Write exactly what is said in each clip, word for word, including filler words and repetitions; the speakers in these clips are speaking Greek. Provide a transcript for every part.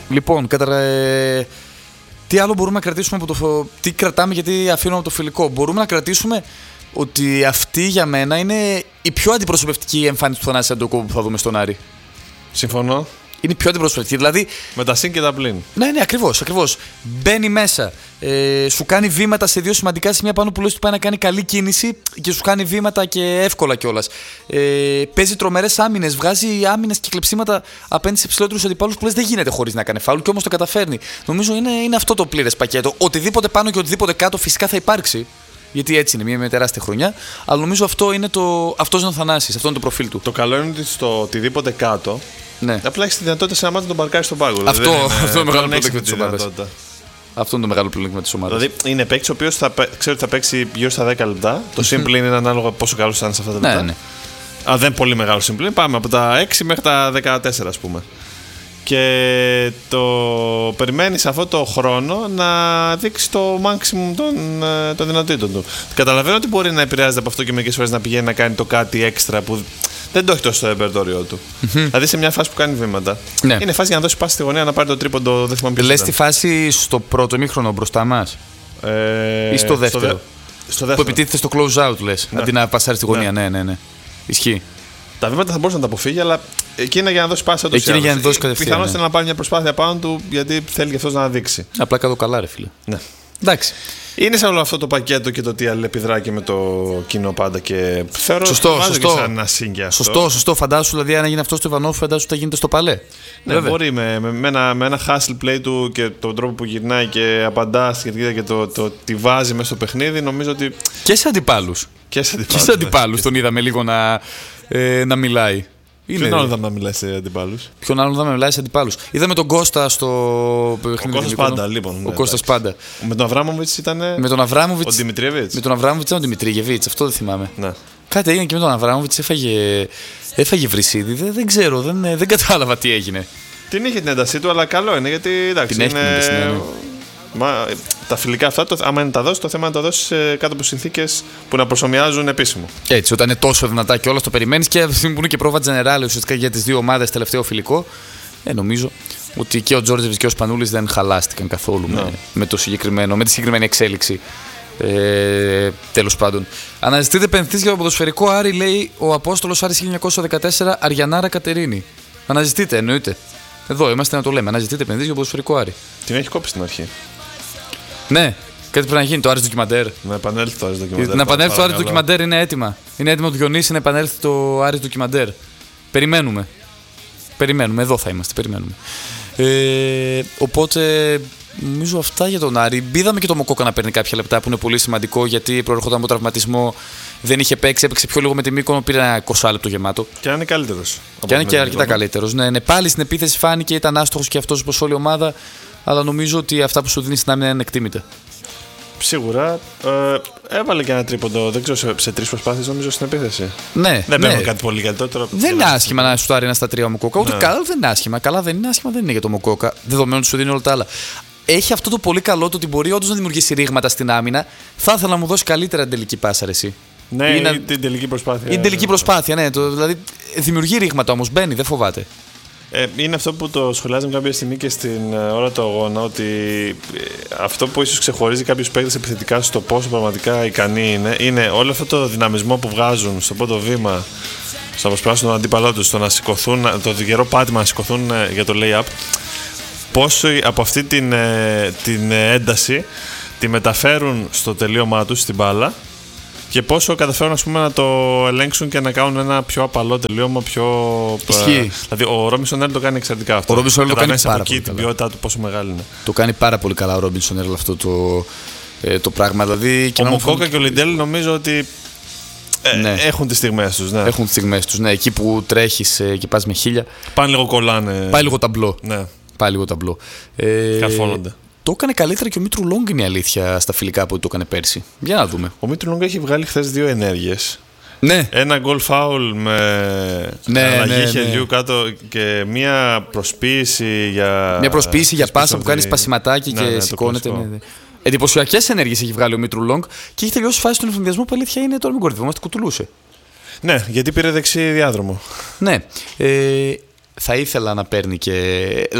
Λοιπόν, κατα... ε, τι άλλο μπορούμε να κρατήσουμε από το. Τι κρατάμε γιατί αφήνουμε από το φιλικό. Μπορούμε να κρατήσουμε ότι αυτή για μένα είναι η πιο αντιπροσωπευτική εμφάνιση του Θανάση Αντοκόμπου που θα δούμε στον Άρη. Συμφωνώ. Είναι πιο αντιπροσωπευτική. Δηλαδή. Με τα συν και τα πλήν. Ναι, ναι, ακριβώς. Ακριβώς. Μπαίνει μέσα. Ε, σου κάνει βήματα σε δύο σημαντικά σημεία πάνω που λες του πάει να κάνει καλή κίνηση και σου κάνει βήματα και εύκολα κιόλας. Ε, παίζει τρομερές άμυνες. Βγάζει άμυνες και κλεψίματα απέναντι σε ψηλότερους αντιπάλους που λες δεν γίνεται χωρίς να κάνει φάουλ και όμως το καταφέρνει. Νομίζω είναι, είναι αυτό το πλήρες πακέτο. Οτιδήποτε πάνω και οτιδήποτε κάτω φυσικά θα υπάρξει. Γιατί έτσι είναι, μια, μια τεράστια χρονιά. Αλλά νομίζω αυτό είναι το, αυτός είναι ο Θανάσης, αυτό είναι το προφίλ του. Το καλό είναι ότι στο οτιδήποτε κάτω. Ναι. Απλά έχει τη δυνατότητα σε ένα μάτι να τον παρκάρει στον πάγκο. Αυτό, δηλαδή, αυτό είναι το μεγάλο πλεονέκτημα πλεονέκτημα της ομάδας. Αυτό είναι το μεγάλο πλεονέκτημα της ομάδας. Δηλαδή είναι παίκτη ο οποίος θα, ξέρει ότι θα παίξει γύρω στα δέκα λεπτά. Το σύμπλη είναι ανάλογα πόσο καλό θα είναι σε αυτά τα λεπτά. Ναι, ναι. Αν δεν είναι πολύ μεγάλο σύμπλη, πάμε από τα έξι μέχρι τα δεκατέσσερα, ας πούμε. Και το περιμένεις αυτό το χρόνο να δείξει το maximum των, των δυνατήτων του. Καταλαβαίνω ότι μπορεί να επηρεάζεται από αυτό και μερικές φορές να πηγαίνει να κάνει το κάτι έξτρα που δεν το έχει τόσο στο ρεπερτόριό του. Δηλαδή σε μια φάση που κάνει βήματα. Ναι. Είναι φάση για να δώσει πάση στη γωνία να πάρει το τρίποντο. Δεν θυμάμαι ποιος λες ήταν. τη φάση στο πρώτο ημίχρονο μπροστά μας ε, ή στο δεύτερο. Στο, δε, στο δεύτερο. Που επιτίθεται στο close out λες. Ναι. Αντί να πασάρει στη γωνία. Ναι, ναι, ναι. ναι. Ισχύει. Τα βήματα θα μπορούσε να τα αποφύγει, αλλά εκεί είναι για να δώσει πάσα του. Εκεί είναι για να δώσει κατευθείαν. Πιθανώς ναι. να πάρει μια προσπάθεια πάνω του γιατί θέλει και αυτός να δείξει. Απλά κάτω καλά, ρε φίλε. Ναι. Εντάξει. Είναι σε όλο αυτό το πακέτο και το τι αλληλεπιδρά και με το κοινό πάντα και θεωρώ σωστό, σωστό. Και σαν να σύγκει αυτό. Σωστό, σωστό. Φαντάσου δηλαδή αν έγινε αυτό στο Ιβανόφ, φαντάσου ότι θα γίνεται στο Παλέ. Ναι, βέβαια. Μπορεί με, με, με, ένα, με ένα hustle play του και τον τρόπο που γυρνάει και απαντά και, και το, το, το τι βάζει μέσα στο παιχνίδι, νομίζω ότι. Και σε αντιπάλους. Και σε αντιπάλους, και σε αντιπάλους τον είδαμε λίγο να, ε, να μιλάει. Ποιον άλλον είδαμε να μιλάει σε αντιπάλους. Ποιον άλλον είδαμε να μιλάει σε αντιπάλους. Είδαμε τον Κώστα στο παιχνίδι. Ο Κώστας πάντα, λοιπόν. Ο Κώστας πάντα. Με τον Αβράμοβιτς ήταν. Με τον Αβράμοβιτς. Ο Δημητριεβίτς. Με τον Αβράμοβιτς ήταν ο Δημητριεβίτς, αυτό δεν θυμάμαι. Ναι. Κάτι έγινε και με τον Αβράμοβιτς, έφαγε, έφαγε βρυσίδι. Δεν, δεν ξέρω, δεν, δεν κατάλαβα τι έγινε. Την είχε την έντασή του, αλλά καλό είναι γιατί εντάξει. Την είναι... έχει την ένταση, ναι. Μα, τα φιλικά αυτά, το, άμα είναι να τα δώσει, το θέμα είναι να τα δώσει κάτω από συνθήκες που να προσωμιάζουν επίσημο. Έτσι, όταν είναι τόσο δυνατά και όλα το περιμένει και αυτή τη στιγμή που είναι και πρόβα τζενεράλ ουσιαστικά για τις δύο ομάδες τελευταίο φιλικό, ε, νομίζω ότι και ο Τζόρτζεβιτς και ο Σπανούλης δεν χαλάστηκαν καθόλου με, με, το συγκεκριμένο, με τη συγκεκριμένη εξέλιξη. Ε, τέλος πάντων. Αναζητείτε πενθείς για το ποδοσφαιρικό Άρη, λέει ο Απόστολος Άρης χίλια εννιακόσια δεκατέσσερα, Αριανάρα Κατερίνη. Αναζητείτε, εννοείται. Εδώ είμαστε να το λέμε. Αναζητείτε πενθείς για το ποδοσφαιρικό Άρη. Την έχει κόψει στην αρχή. Ναι, κάτι πρέπει να γίνει, το Άρης ντοκιμαντέρ. Να επανέλθει το Άρης ντοκιμαντέρ. Να επανέλθει το Άρης ντοκιμαντέρ είναι έτοιμα. Είναι έτοιμο το Διονύση να επανέλθει το Άρης ντοκιμαντέρ. Περιμένουμε. Περιμένουμε, εδώ θα είμαστε, περιμένουμε. Ε, οπότε, νομίζω αυτά για τον Άρη. Είδαμε και το Μοκόκα να παίρνει κάποια λεπτά που είναι πολύ σημαντικό γιατί προερχόταν από τραυματισμό. Δεν είχε παίξει, έπαιξε πιο λίγο με τη Μύκονο, πήρε ένα είκοσι λεπτό γεμάτο. Και αν είναι καλύτερος. Και αν είναι και αρκετά καλύτερος. Ναι, ναι, πάλι στην επίθεση φάνηκε, ήταν άστοχος και αυτός όπως όλη η ομάδα. Αλλά νομίζω ότι αυτά που σου δίνει στην άμυνα είναι ανεκτήμητα. Σίγουρα. Ε, έβαλε και ένα τρίποντο, δεν ξέρω, σε, σε τρεις προσπάθειες νομίζω στην επίθεση. Ναι. Δεν ναι. παίρνω κάτι πολύ καλύτερο. Δεν είναι άσχημα να σουτάρει ένα στα τρία ο Μοκόκα. Ούτε ναι. καλά δεν είναι άσχημα. Καλά δεν είναι άσχημα, δεν είναι για το Μοκόκα. Δεδομένου ότι σου δίνει όλα τα άλλα. Έχει αυτό το πολύ καλό το ότι μπορεί όντως να δημιουργήσει ρήγματα στην άμυνα. Θα ήθελα να μου δώσει καλύτερα την τελική πάσα, ρε εσύ. Ναι, ή να... την τελική προσπάθεια. Ή την τελική προσπάθεια, ναι. Το, δηλαδή δημιουργεί ρήγματα όμως, μπαίνει, δεν φοβάται. Ε, είναι αυτό που το σχολιάζαμε κάποια στιγμή και στην ώρα του αγώνα, ότι αυτό που ίσως ξεχωρίζει κάποιους παίκτες επιθετικά στο πόσο πραγματικά ικανοί είναι, είναι όλο αυτό το δυναμισμό που βγάζουν στο πρώτο βήμα, στο να προσπάσουν τον αντίπαλό τους, στο να σηκωθούν, το γερό πάτημα να σηκωθούν για το lay-up. Πόσο από αυτή την, την ένταση τη μεταφέρουν στο τελείωμά τους στην μπάλα και πόσο καταφέρουν ας πούμε, να το ελέγξουν και να κάνουν ένα πιο απαλό τελείωμα, πιο. Ισχύει. Δηλαδή ο Ρόμπινσον Έρλ το κάνει εξαιρετικά αυτό. Ο Ρόμπινσον Έρλ το κάνει πάρα από εκεί πολύ την καλά. ποιότητά του πόσο μεγάλη είναι. Το κάνει πάρα πολύ καλά ο Ρόμπινσον Έρλ αυτό το, ε, το πράγμα. Δηλαδή, ο Μοκόκα φων... και ο Λιντέλ νομίζω ότι ε, ναι. έχουν τις στιγμές τους. Ναι. Έχουν τις στιγμές τους. Ναι. Εκεί που τρέχεις ε, και πας με χίλια. Πάνε λίγο κολλάνε. Πάει λίγο ταμπλό. Ναι. Πάει λίγο ταμπλό. Ε, Καρφώνονται. Το έκανε καλύτερα και ο Μήτρου Λόγκ είναι η αλήθεια στα φιλικά από ό,τι το έκανε πέρσι. Για να δούμε. Ο Μήτρου Λόγκ έχει βγάλει χθες δύο ενέργειες. Ναι. Ένα γκολ φάουλ με ναι, αλλαγή ναι, χεριού ναι. κάτω και μία προσποίηση για. Μια προσποίηση για πάσα που κάνει σπασιματάκι ναι, και ναι, σηκώνεται. Ναι, ναι. Εντυπωσιακές ενέργειες έχει βγάλει ο Μήτρου Λόγκ και έχει τελειώσει φάση του ευθυνδιασμού που αλήθεια είναι τώρα μην κορυδευόμαστε, κουτουλούσε. Ναι, γιατί πήρε δεξί διάδρομο. Ναι. Ε, θα ήθελα να παίρνει και. Δηλαδή,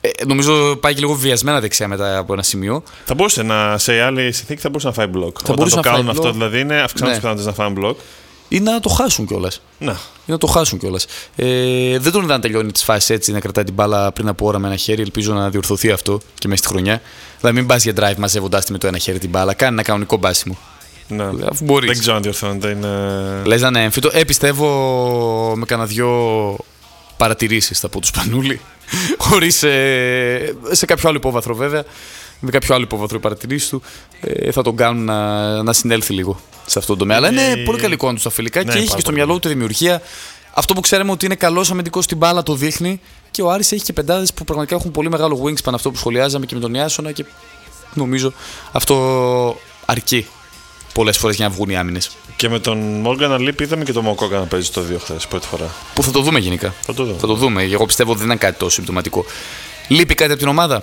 Ε, νομίζω πάει και λίγο βιασμένα δεξιά μετά από ένα σημείο. Θα μπορούσε να, σε άλλη συνθήκη θα μπορούσε να φάει μπλοκ. Θα Όταν το να κάνουν φάει αυτό, block. δηλαδή είναι αυξάνουν Ναι. τις πιθανότητες να φάνε μπλοκ. Ή να το χάσουν κιόλας. Να. Ή να το χάσουν κιόλας. Ε, δεν τον είδα να τελειώνει τις φάσεις έτσι, να κρατάει την μπάλα πριν από ώρα με ένα χέρι. Ελπίζω να διορθωθεί αυτό και μέσα στη χρονιά. Δηλαδή, μην πας για drive μαζεύοντάς τη με το ένα χέρι την μπάλα. Κάνει ένα κανονικό μπάσιμο. Ναι. Αφού μπορείς. Δεν ξέρω αν διορθώνεται. Είναι... Λες να είναι έμφυτο. Ε, πιστεύω με κανένα δυο παρατηρήσεις θα πω του Σπανούλη. Χωρίς. Ε, σε κάποιο άλλο υπόβαθρο βέβαια. Με κάποιο άλλο υπόβαθρο οι παρατηρήσεις του ε, θα τον κάνουν να, να συνέλθει λίγο σε αυτό το τομέα. Αλλά είναι πολύ καλή εικόνα του στα φιλικά Ναι, και έχει και στο μυαλό του τη δημιουργία. Αυτό που ξέρουμε ότι είναι καλός αμυντικός στην μπάλα το δείχνει. Και ο Άρης έχει και πεντάδες που πραγματικά έχουν πολύ μεγάλο wingspan, αυτό που σχολιάζαμε και με τον Ιάσονα. Και νομίζω αυτό αρκεί πολλές φορές για να βγουν οι άμυνες. Και με τον Μόργαν να λείπει, είδαμε και τον Μοκόκα να παίζει το δύο χθες πρώτη φορά. Που θα το δούμε γενικά. Θα το δούμε. Θα το δούμε. Εγώ πιστεύω ότι δεν είναι κάτι τόσο συμπτωματικό. Λείπει κάτι από την ομάδα.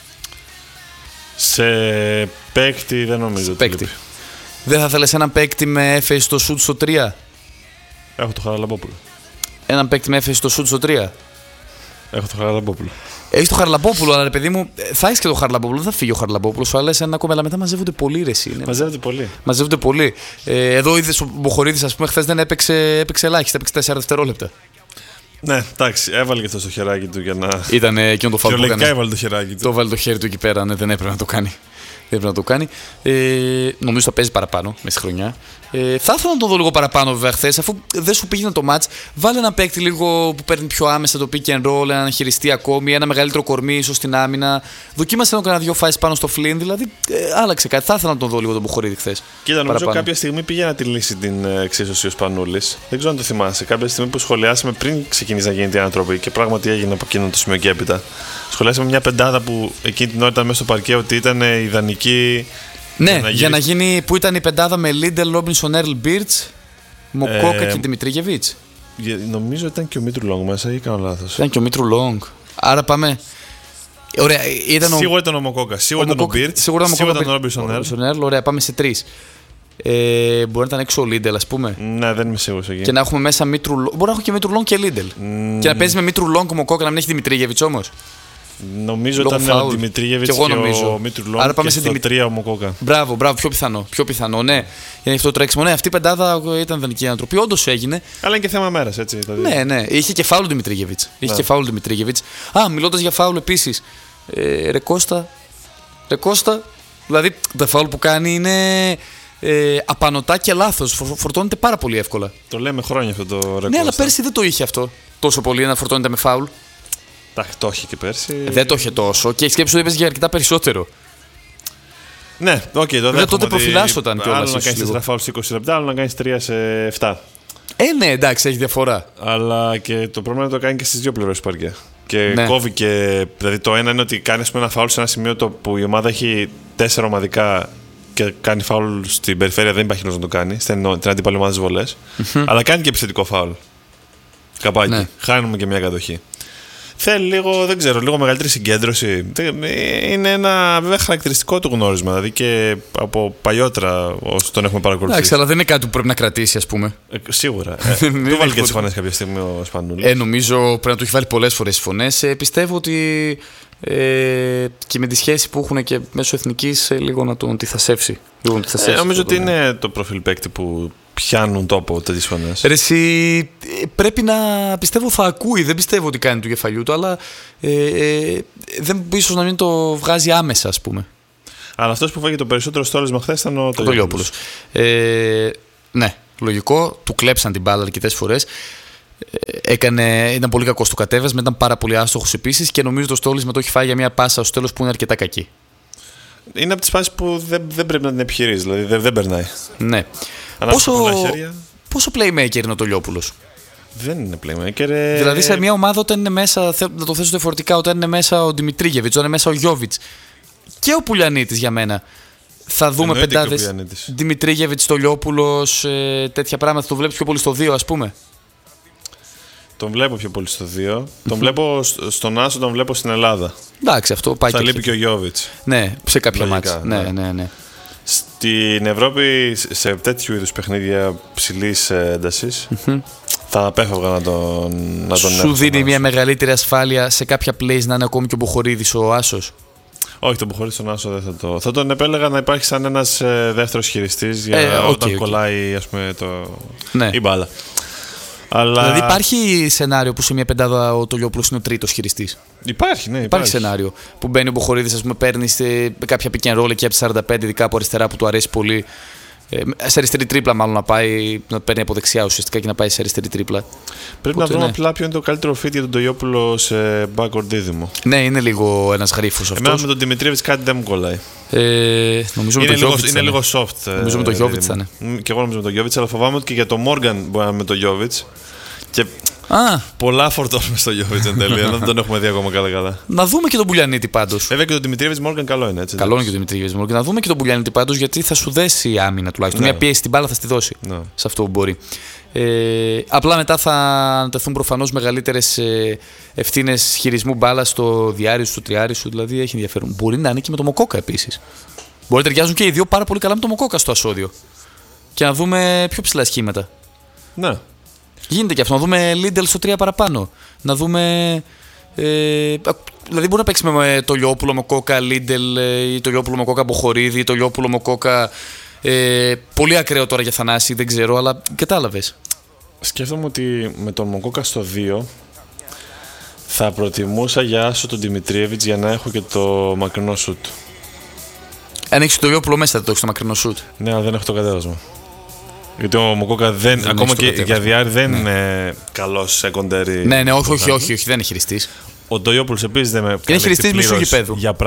Σε παίκτη δεν νομίζω ότι Παίκτη. λείπει. Δεν θα θέλεις έναν παίκτη με έφεση στο σουτ στο τρία. Έχω το Χαραλαμπόπουλο. Έναν παίκτη με έφεση στο σουτ στο τρία. Έχω το Χαραλαμπόπουλο. Έχει το Χαρλαμπόπουλο, αλλά ρε παιδί μου, θα έχει και το Χαρλαμπόπουλο. Δεν θα φύγει ο Χαρλαμπόπουλο. Σου αρέσει ένα ακόμα, αλλά μετά μαζεύονται πολύ ρεσί. Είναι. Μαζεύεται πολύ. Μαζεύονται πολύ. Ε, εδώ είδε ο Μποχορίδης, α πούμε, χθε δεν έπαιξε, έπαιξε ελάχιστα, έπαιξε τέσσερα δευτερόλεπτα. Ναι, εντάξει, έβαλε και αυτό στο χεράκι του για να. Ήταν εκείνο το φάουλ που Βιολογικά έκανε. έβαλε το χεράκι του. Το βάλει το χέρι του εκεί πέρα, ναι, δεν έπρεπε να το κάνει. Δεν έπρεπε να το κάνει. Ε, νομίζω θα παίζει παραπάνω μέσα στη χρονιά. Ε, θα ήθελα να το δω λίγο παραπάνω βέβαια χθες, αφού δεν σου πήγαινε το match. Βάλε ένα παίκτη λίγο που παίρνει πιο άμεσα το pick and roll, έναν χειριστή ακόμη, ένα μεγαλύτερο κορμί ίσως στην άμυνα. Δοκίμασε να κάνει δύο φάσεις πάνω στο Flynn, δηλαδή ε, άλλαξε κάτι. Θα ήθελα να τον δω λίγο τον Μποχορίδη χθες. Κοίτα, νομίζω παραπάνω. κάποια στιγμή πήγε να τη λύσει την ε, εξίσωση ο Σπανούλης. Δεν ξέρω αν το θυμάσαι. Κάποια στιγμή που σχολιάσαμε πριν ξεκινήσει να γίνεται η ανατροπή και πράγματι έγινε από εκείνο το σημείο και έπειτα. Σχολιάσαμε μια πεντάδα που εκείνη την ώρα ήταν μέσα στο παρκέ ότι ήταν ε, ιδανική. Ναι, για να, για να γίνει που ήταν η πεντάδα με Λίντελ, Ρόμπινσον, Έρλ Μπίρτς, Μοκόκα Ε, και Δημητρίγεβιτς. Νομίζω ήταν και ο Μήτρου Λόγκ μέσα ή κάνω λάθος. Ήταν και ο Μήτρου Λόγκ. Άρα πάμε. Ωραία, ήταν ο... Σίγουρα ήταν ο Μοκόκα, σίγουρα ήταν ο Μπίρτς, σίγουρα σίγουρα ήταν ο Ρόμπινσον Έρλ. Έρλ. Ωραία, πάμε σε τρεις. Ε, μπορεί να ήταν έξω ο Λίντελ, ας πούμε. Ναι, δεν είμαι σίγουρος εκεί. Και να έχουμε μέσα Μήτρου Λόγκ. Μπορεί να έχουμε και Μήτρου Λόγκ και Λίντελ. Mm. Και να παίζει με Μήτρου Λόγκ ο Μοκόκα, να μην έχει Δημητρίγεβιτς όμως. Νομίζω Λόγω ήταν ο φάουλ. Δημητρίγεβιτς Και και, εγώ νομίζω. ο Μήτρου Λόγκ Άρα πάμε και σε στο Δημητρή- τρία ο Μοκόκα. Μπράβο, μπράβο, πιο πιθανό. Πιο πιθανό, ναι. Για αυτό το τρέξιμο. Ναι, αυτή η πεντάδα ήταν ιδανική ανατροπή. Όντως έγινε. Αλλά είναι και θέμα μέρας, έτσι. Δηλαδή. Ναι, ναι. Είχε και φάουλ Δημητρίγεβιτς. Είχε Ναι. και φάουλ Δημητρίγεβιτς. Α, μιλώντας για φάουλ επίσης. Ε, ρε Κώστα. Ρε Κώστα. Δηλαδή τα φάουλ που κάνει είναι ε, απανωτά και λάθος. Φο- Φορτώνεται πάρα πολύ εύκολα. Το λέμε χρόνια αυτό το ρεκόρ. Ναι, αλλά πέρσι δεν το είχε αυτό τόσο πολύ να φορτώνεται με φάουλ. Εντάξει, το είχε και πέρσι. Δεν το είχε τόσο και σκέψου ότι έπαιζε για αρκετά περισσότερο. Ναι, οκ, okay, τότε τότε προφυλάσσονταν κιόλας, Άλλο να ίσως κάνει λίγο. τέσσερα φάουλ σε είκοσι λεπτά, άλλο να κάνει τρία σε επτά. Ε, ναι, εντάξει, έχει διαφορά. Αλλά και το πρόβλημα είναι να το κάνει και στι δύο πλευρές του παρκέ. Και Ναι. κόβει και. Δηλαδή, το ένα είναι ότι κάνει ας πούμε, ένα φάουλ σε ένα σημείο το που η ομάδα έχει τέσσερα ομαδικά και κάνει φάουλ στην περιφέρεια, δεν υπάρχει λόγος να το κάνει, στην την αντίπαλη ομάδα στις βολές. Αλλά κάνει και επιθετικό φάουλ. Καπάκι. Ναι. Χάνουμε και μια κατοχή. Θέλει λίγο, δεν ξέρω, λίγο μεγαλύτερη συγκέντρωση. Είναι ένα βέβαια χαρακτηριστικό του γνώρισμα. Δηλαδή και από παλιότερα όσο τον έχουμε παρακολουθήσει. Εντάξει, αλλά δεν είναι κάτι που πρέπει να κρατήσει, ας πούμε. Ε, σίγουρα. Ε, Δεν του είναι βάλει και τι τίποτα. φωνές κάποια στιγμή ο Σπανούλης. Ε, νομίζω πρέπει να του έχει βάλει πολλές φορές τις φωνές. Ε, πιστεύω ότι ε, και με τη σχέση που έχουν και μέσω εθνικής ε, λίγο να τον αντιθασέψει. Λίγο να τον Ε, αντιθασέψει νομίζω αυτό ότι το- είναι το προφίλ παίκτη που πιάνουν τόπο τέτοιες φωνές. Ρε εσύ, ε, πρέπει να πιστεύω θα ακούει, δεν πιστεύω ότι κάνει του κεφαλιού του, αλλά ε, ε, δεν ίσως να μην το βγάζει άμεσα, ας πούμε. Αλλά αυτός που φάγε το περισσότερο στόλισμα χθες ήταν ο Ο Τολιόπουλος. Ε, ναι, λογικό, του κλέψαν την μπάλα αρκετές φορές. Ε, Έκανε, ήταν πολύ κακό στο κατέβασμα, ήταν πάρα πολύ άστοχος επίσης και νομίζω το στόλισμα το έχει φάει για μια πάσα στο τέλος που είναι αρκετά κακή. Είναι από τις φάσεις που δεν, δεν πρέπει να την επιχειρείς, δηλαδή δεν, δεν περνάει. Ναι. Ανάψε Πόσο, πολλά χέρια. πόσο playmaker είναι ο Τολιόπουλος? Δεν είναι playmaker. Ε... Δηλαδή σε μια ομάδα όταν είναι μέσα, θε- να το θέσω διαφορετικά, όταν είναι μέσα ο Δημητρίγεβιτς, όταν είναι μέσα ο Γιώβιτς και ο Πουλιανίτης για μένα. Θα δούμε Εννοείται και ο πεντάδες Πουλιανίτης. Δημητρίγεβιτς, Τολιόπουλος, ε, τέτοια πράγματα. Το βλέπεις πιο πολύ στο δύο, ας πούμε. Τον βλέπω πιο πολύ στο δύο. Τον βλέπω σ- στον Άσο, τον βλέπω στην Ελλάδα. Εντάξει, αυτό πάει Θα και λείπει εκεί. και ο Γιώβιτς. Ναι, σε κάποια Λογικά, μάτς. Ναι, ναι. ναι, ναι. Στην Ευρώπη, σε τέτοιου είδους παιχνίδια ψηλής έντασης, mm-hmm. θα απέφευγα να τον να τον Σου δίνει μια μεγαλύτερη ασφάλεια σε κάποια plays να είναι ακόμη και ο Μποχορίδης ο άσος? Όχι, τον Μποχορίδη στον άσο δεν θα το. Θα τον επέλεγα να υπάρχει σαν ένας ε, δεύτερος χειριστής για ε, okay, όταν okay. κολλάει, ας πούμε, το... ναι. η μπάλα. Αλλά... Δηλαδή υπάρχει σενάριο που σε μια πεντάδα ο Τολιόπουλος είναι ο τρίτος χειριστής. Υπάρχει, ναι. Υπάρχει, υπάρχει σενάριο που μπαίνει ο Μποχορίδης, ας πούμε, παίρνει κάποια pick and roll εκεί από τη σαράντα πέντε, ειδικά από αριστερά που του αρέσει πολύ. Ε, σε αριστερή τρίπλα, μάλλον να πάει, να παίρνει από δεξιά ουσιαστικά και να πάει σε αριστερή τρίπλα. Πρέπει Οπότε, να βρούμε ναι. απλά ποιο είναι το καλύτερο fit για τον Τολιόπουλο σε backward δίδυμο. Ναι, είναι λίγο ένας γρίφος αυτός. Εμένα με τον Δημητρίεβιτς κάτι δεν μου κολλάει. Ε, νομίζω είναι, με λίγο, Γιώβιτς είναι λίγο soft. Νομίζω ε, με τον Γιώβιτς θα είναι. Και εγώ νομίζω με τον Γιώβιτς, αλλά φοβάμαι ότι και για τον Μόργαν μπορεί να είναι με τον Γιώβιτς. Και Α. πολλά φορτώνουμε στο Γιώβιτς εν τέλει, ενώ δεν τον έχουμε δει ακόμα καλά-καλά. Να δούμε και τον Μπουλιανίτη πάντως. Βέβαια και τον Δημητρίεβιτς Μόργαν καλό είναι, έτσι. Καλό είναι και τον Δημητρίεβιτς Μόργαν. Να δούμε και τον Μπουλιανίτη πάντως, γιατί θα σου δέσει η άμυνα τουλάχιστον. Ναι. Μια πίεση στην μπάλα θα στη δώσει. Ναι. Σε αυτό που μπορεί. Ε, απλά μετά θα ανατεθούν προφανώς μεγαλύτερες ευθύνες χειρισμού μπάλα στο διάρρη σου, στο τριάρι σου. Δηλαδή έχει ενδιαφέρον. Μπορεί να είναι και με το Μοκόκα επίσης. Μπορεί να ταιριάζουν και οι δύο πάρα πολύ καλά με το Μοκόκα στο ασώδιο. Και να δούμε πιο ψηλά σχήματα. Ναι. Γίνεται και αυτό, να δούμε Λίντελ στο τρία παραπάνω. Να δούμε. Ε, δηλαδή, μπορεί να παίξει με το Λιόπουλο, Μοκόκα, Λίντελ ή το Λιόπουλο, Μοκόκα, Μποχορίδη ή το Λιόπουλο, Μοκόκα. Ε, πολύ ακραίο τώρα για Θανάση, δεν ξέρω, αλλά κατάλαβες. Σκέφτομαι ότι με τον Μοκόκα στο δύο θα προτιμούσα για άσο τον Δημητρίεβιτς για να έχω και το μακρινό σουτ. Αν έχεις το Λιόπουλο μέσα, δεν το έχεις το μακρινό σουτ. Ναι, αλλά δεν έχω το κατέβασμα. Γιατί ο Μοκόκα δεν, δεν ακόμα και για διάρρη δεν ναι. είναι καλός secondary. Ναι, ναι, όχι, όχι, όχι, όχι, δεν είναι χειριστής. Ο Τολιόπουλος επίσης δεν με είναι χειριστής μισού γηπέδου.